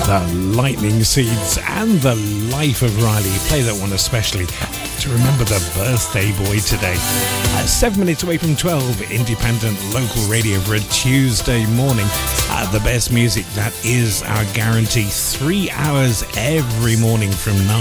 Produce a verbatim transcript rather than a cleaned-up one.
The Lightning Seeds and The Life of Riley. Play that one especially to remember the birthday boy today. Uh, seven minutes away from twelve, independent local radio for a Tuesday morning. Uh, the best music, that is our guarantee. Three hours every morning from nine.